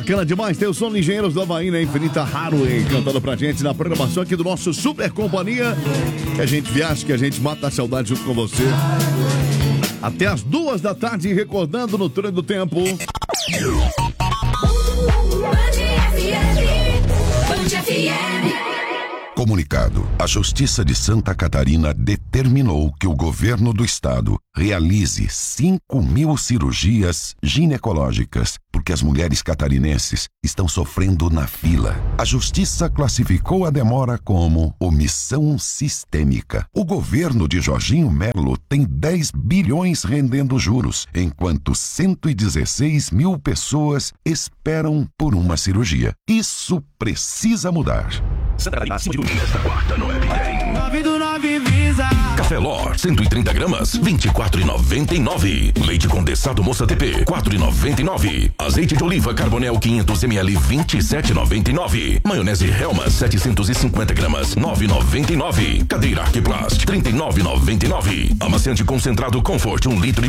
Bacana demais, tem o som de Engenheiros do Havaí, né? Infinita Hardway cantando pra gente na programação aqui do nosso Super Companhia. Que a gente viaja, que a gente mata a saudade junto com você. Até as 2 da tarde, recordando no trem do tempo. Comunicado. A Justiça de Santa Catarina determinou que o governo do estado realize 5.000 cirurgias ginecológicas, porque as mulheres catarinenses estão sofrendo na fila. A Justiça classificou a demora como omissão sistêmica. O governo de Jorginho Melo tem 10 bilhões rendendo juros, enquanto 116 mil pessoas esperam por uma cirurgia. Isso precisa mudar. Santa Catarina, acima de tudo. Esta quarta no Web 9 do 9 Visa. Café Lor, 130 gramas, 24,99. Leite condensado Moça TP, 4,99. Azeite de oliva Carbonel 500 ml, 27,99. Maionese Hellmann's, 750 gramas, 9,99. Cadeira Arquiplast, 39,99. Amaciante concentrado Comfort, 1,5 litro,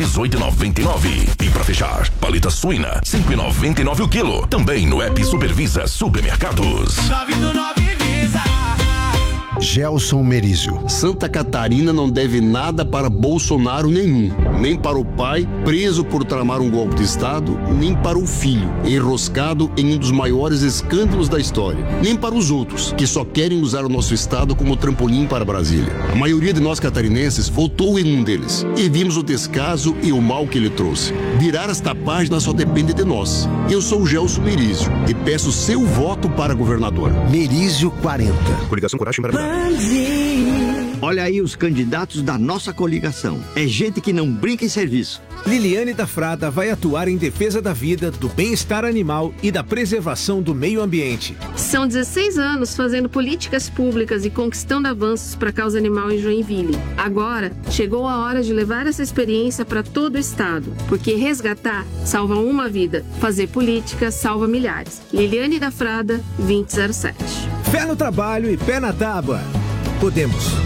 18,99. E pra fechar, paleta suína, 5,99 o quilo. Também no app Supervisa Supermercados. 9 do 9 Visa. Gelson Merizio. Santa Catarina não deve nada para Bolsonaro nenhum. Nem para o pai, preso por tramar um golpe de Estado, nem para o filho, enroscado em um dos maiores escândalos da história. Nem para os outros, que só querem usar o nosso Estado como trampolim para Brasília. A maioria de nós catarinenses votou em um deles. E vimos o descaso e o mal que ele trouxe. Virar esta página só depende de nós. Eu sou o Gelson Merizio e peço seu voto para governador. Merizio 40. Coligação Coragem para Olha aí os candidatos da nossa coligação. É gente que não brinca em serviço. Liliane da Frada vai atuar em defesa da vida, do bem-estar animal e da preservação do meio ambiente. São 16 anos fazendo políticas públicas e conquistando avanços para a causa animal em Joinville. Agora, chegou a hora de levar essa experiência para todo o estado, porque resgatar salva uma vida, fazer política salva milhares. Liliane da Frada, 2007. Fé no trabalho e pé na tábua. Podemos.